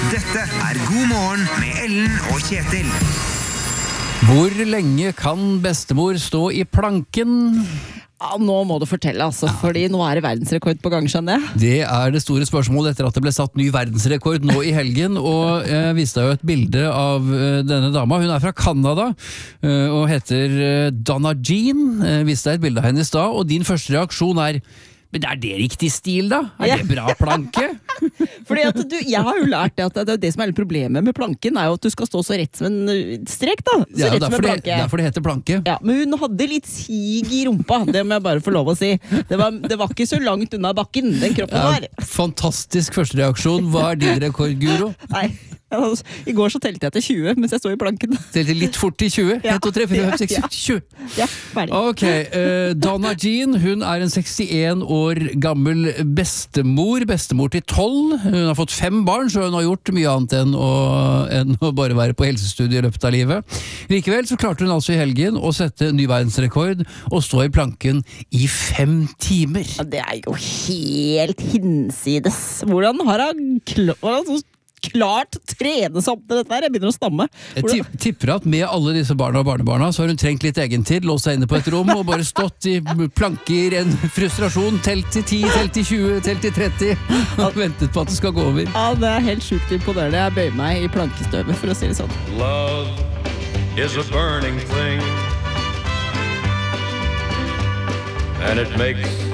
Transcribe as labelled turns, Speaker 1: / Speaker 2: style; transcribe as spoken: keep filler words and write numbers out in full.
Speaker 1: Dette er God morgen med Ellen og Kjetil.
Speaker 2: Hvor lenge kan bestemor stå i planken?
Speaker 3: Ja, nå må du fortelle, altså, fordi nå er det verdensrekord på gang, skjønner jeg.
Speaker 2: Det er det store spørsmålet etter at det ble satt ny verdensrekord nå i helgen, og jeg viste deg jo et bilde av eh, denne dama. Hun er fra Canada eh, og heter eh, Donna Jean. Jeg viste deg et bilde av henne i stad, og din første reaksjon er: men er det riktig stil da? Er det bra planke?
Speaker 3: Fordi at du, jeg har jo lært det at det, er det som er problemet med planken er jo at du skal stå så rett som en strek da. Så
Speaker 2: Ja,
Speaker 3: rett som en
Speaker 2: derfor det,
Speaker 3: planke.
Speaker 2: derfor det heter planke.
Speaker 3: Ja, men hun hadde litt sig i rumpa, det må jeg bare få lov å si. Det var, det var ikke så langt unna bakken, den kroppen
Speaker 2: Ja,
Speaker 3: var.
Speaker 2: fantastisk første reaksjon. Hva er din rekord, Guro?
Speaker 3: Nei, i går så telte jeg til tjue mens jeg stod i planken.
Speaker 2: Telte litt fort i tjue.
Speaker 3: Ja.
Speaker 2: en, to, tre, fire, fem, seks,
Speaker 3: Ja.
Speaker 2: syv, tjue.
Speaker 3: Ja, ferdig.
Speaker 2: Ok, uh, Donna Jean, hun er en sekstien år gammel bestemor, bestemor til tolv. Hun har fått fem barn, så hun har gjort mye annet enn å, enn å bare være på helsestudie i løpet av livet. Likevel så klarte hun altså i helgen å sette ny verdensrekord og stå i planken i fem timer.
Speaker 3: Ja, det er jo helt hinsides. Hvordan har han kl- hvordan har han klart å trene seg opp til dette her? Jeg begynner å stamme.
Speaker 2: Jeg tipp, tipper at med alle disse barna og barnebarna så har hun trengt litt egentid, låst seg inne på et rom og bare stått i planker, en frustrasjon, telt til ti, telt til tjue, telt til tretti og ventet på at det skal gå over.
Speaker 3: Ja, det er helt sjukt imponerende. Jeg bøyer meg i plankestøvet, for å si det sånn.
Speaker 4: Love is a burning thing, and it makes